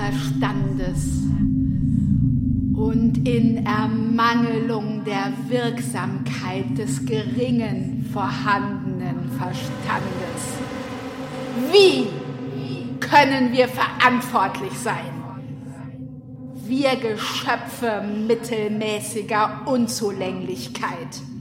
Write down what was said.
Verstandes und in Ermangelung der Wirksamkeit des geringen vorhandenen Verstandes. Wie können wir verantwortlich sein? Wir Geschöpfe mittelmäßiger Unzulänglichkeit.